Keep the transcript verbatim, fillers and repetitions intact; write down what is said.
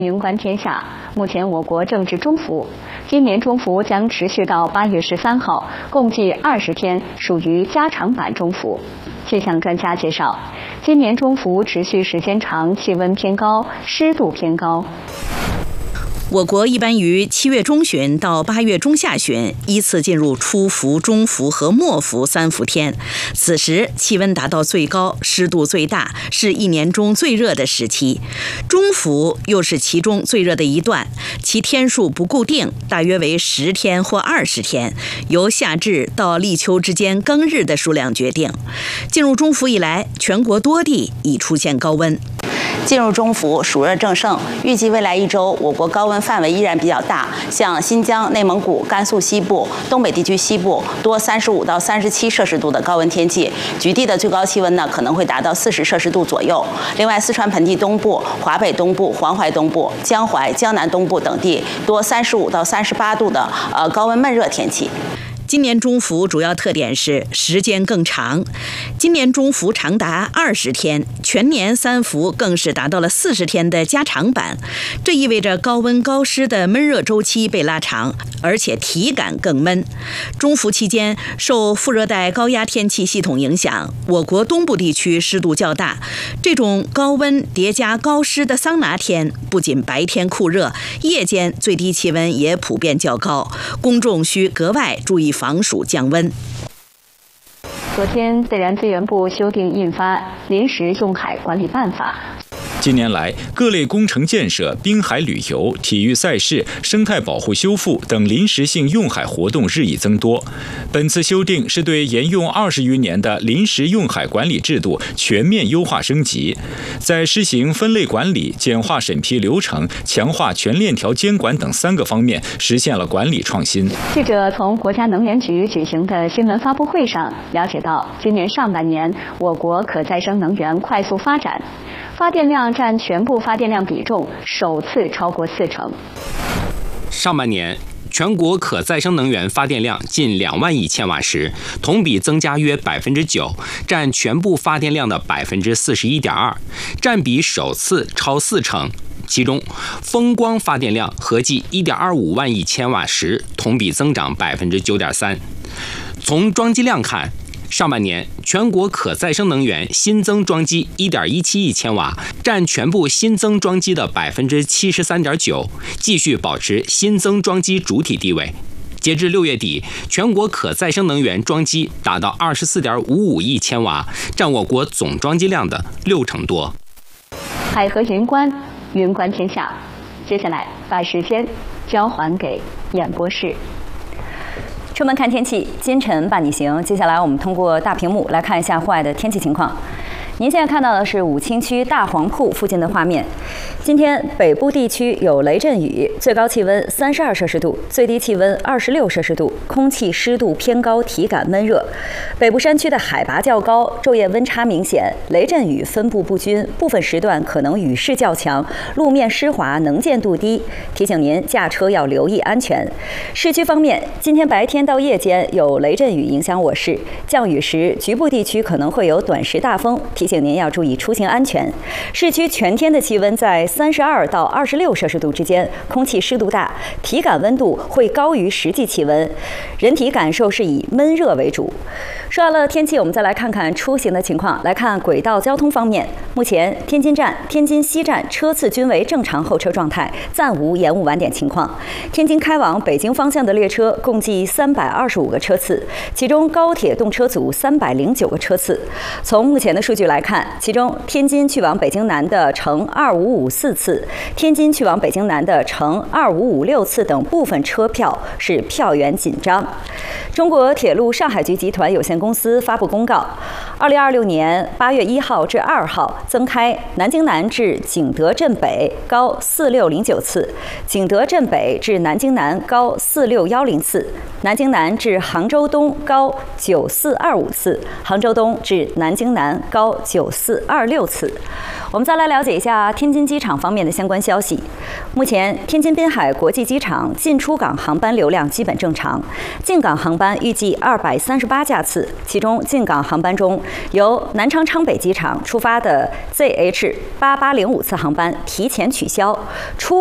云观天下，目前我国正值中伏，今年中伏将持续到八月十三号，共计二十天，属于加长版中伏。气象专家介绍，今年中伏持续时间长，气温偏高，湿度偏高。 我国一般于七月中旬到八月中下旬依次进入初伏、中伏和末伏三伏天，此时气温达到最高，湿度最大，是一年中最热的时期。中伏又是其中最热的一段，其天数不固定，大约为十天或二十天，由夏至到立秋之间庚日的数量决定。进入中伏以来，全国多地已出现高温。 进入中伏，暑热正盛，预计未来一周我国高温范围依然比较大，像新疆、内蒙古、甘肃西部、东北地区西部多三十五到三十七摄氏度的高温天气，局地的最高气温呢可能会达到四十摄氏度左右。另外，四川盆地东部、华北东部、黄淮东部、江淮、江南东部等地多三十五到三十八度的呃高温闷热天气。 今年中伏主要特点是时间更长，今年中伏长达二十天，全年三伏更是达到了四十天的加长版。这意味着高温高湿的闷热周期被拉长，而且体感更闷。中伏期间，受副热带高压天气系统影响，我国东部地区湿度较大。这种高温叠加高湿的桑拿天，不仅白天酷热，夜间最低气温也普遍较高，公众需格外注意防暑降温。 昨天，自然资源部修订印发《临时用海管理办法》。 近年来，各类工程建设、滨海旅游、体育赛事、生态保护修复等临时性用海活动日益增多。本次修订是对沿用二十余年的临时用海管理制度全面优化升级，在施行分类管理、简化审批流程、强化全链条监管等三个方面实现了管理创新。 记者从国家能源局举行的新闻发布会上了解到，今年上半年我国可再生能源快速发展，发电量占全部发电量比重首次超过四成。 上半年，全国可再生能源发电量近两万亿千瓦时，同比增加约百分之九，占全部发电量的百分之四十一点二，占比首次超四成。其中，风光发电量合计一点二五万亿千瓦时，同比增长百分之九点三。从装机量看，上半年，全国可再生能源新增装机 一点一七亿千瓦，占全部新增装机的 百分之七十三点九， 继续保持新增装机主体地位。截至六月底，全国可再生能源装机达到 二十四点五五亿千瓦，占我国总装机量的六成多。 海河云观，云观天下。接下来把时间交还给演播室。 出门看天气，今晨伴你行。接下来我们通过大屏幕来看一下户外的天气情况。您现在看到的是武清区大黄铺附近的画面。今天北部地区有雷阵雨，最高气温三十二摄氏度，最低气温二十六摄氏度，空气湿度偏高，体感闷热。北部山区的海拔较高，昼夜温差明显，雷阵雨分布不均，部分时段可能雨势较强，路面湿滑，能见度低，提醒您驾车要留意安全。市区方面，今天白天到夜间有雷阵雨影响我市，降雨时局部地区可能会有短时大风，提醒您要注意出行安全。市区全天的气温在三十二到二十六摄氏度之间，空气湿度大，体感温度会高于实际气温，人体感受是以闷热为主。说完了天气，我们再来看看出行的情况。来看轨道交通方面，目前天津站、天津西站车次均为正常候车状态，暂无延误晚点情况。天津开往北京方向的列车共计三百二十五个车次，其中高铁动车组三百零九个车次。从目前的数据来看，其中天津去往北京南的乘二五五四次，天津去往北京南的乘二五五六次等部分车票是票源紧张。中国铁路上海局集团有限公司发布公告，二零二六年八月一号至二号增开南京南至景德镇北高四六零九次，景德镇北至南京南高四六一零次，南京南至杭州东高九四二五次，杭州东至南京南高九四二六次。我们再来了解一下天津机场方面的相关消息。目前，天津滨海国际机场进出港航班流量基本正常，进港航班预计二百三十八架次，其中进港航班中，由南昌昌北机场出发的 Z H 八八零五次航班提前取消，出